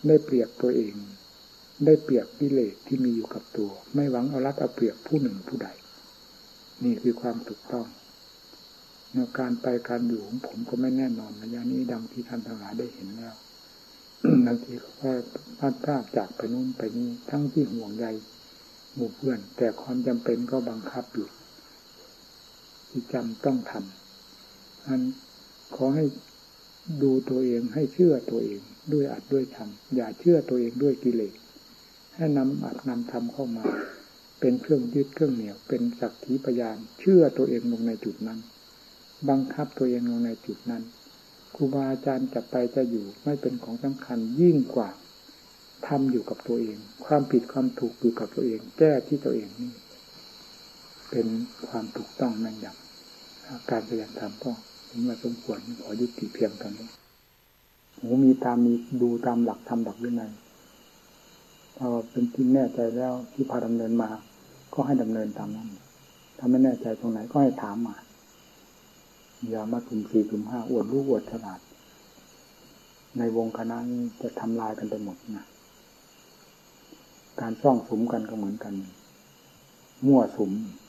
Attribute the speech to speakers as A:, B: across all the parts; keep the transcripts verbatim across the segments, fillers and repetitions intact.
A: ได้เปรียบตัวเองได้เปรียบกิเลสที่มีอยู่กับตัวไม่หวังเอารัดเอาเปรียบผู้หนึ่งผู้ใดนี่คือความถูกต้องในการไปการอยู่ของผมก็ไม่แน่นอนระยะนี้ดังที่ท่านทั้งหลายได้เห็นแล้ว บางทีก็พลาดพลาดจากไปนู่นไปนี่ทั้งที่ห่วงใยหมู่เพื่อนแต่ความจำเป็นก็บังคับอยู่ที่จำต้องทำอันขอให้ดูตัวเองให้เชื่อตัวเองด้วยอัดด้วยทำอย่าเชื่อตัวเองด้วยกิเลสให้นำอัดนำทำเข้ามาเป็นเครื่องยึดเครื่องเหนี่ยวเป็นสักขีพยานเชื่อตัวเองลงในจุดนั้นบังคับตัวเองลงในจุดนั้นครูบาอาจารย์จะไปจะอยู่ไม่เป็นของสำคัญยิ่งกว่าทำอยู่กับตัวเองความผิดความถูกอยู่กับตัวเองแก้ที่ตัวเองนี่เป็นความถูกต้องแม่นยำการแสดงธรรมก็ถึงว่าสมควรขอยุติเพียงเท่านี้โอ้มีตามมีดูตามหลักธรรมหลักวินัยพอเป็นที่แน่ใจแล้วที่พาดำเนินมาก็ให้ดำเนินตามนั้นถ้าไม่แน่ใจตรงไหนก็ให้ถามมาอย่ามาถุ่มสี่ถุ่มห้าอวดรู้อวดฉลาดในวงคณะนี้จะทำลายกันไปหมดนะการซ่องสุมกันก็เหมือนกันมั่วสุม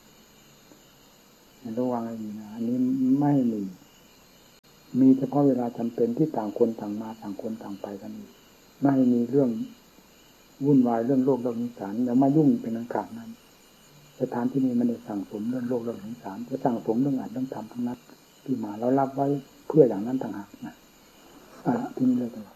A: ระวังให้ดีนะอันนี้ไม่มีมีเฉพาะเวลาจำเป็นที่ต่างคนต่างมาต่างคนต่างไปกันไม่มีเรื่องวุ่นวายเรื่องโลกเรื่องสงสารอย่ามายุ่งเป็นอันขาดนั้นสถานที่นี้มันได้สั่งสมเรื่องโลกเรื่องสงสารจะสั่งสมเรื่องอัดเรื่องทำทั้งนั้นที่มาแล้วรับไว้เพื่ออย่างนั้นต่างหากนะอ่ะที่นี่เลย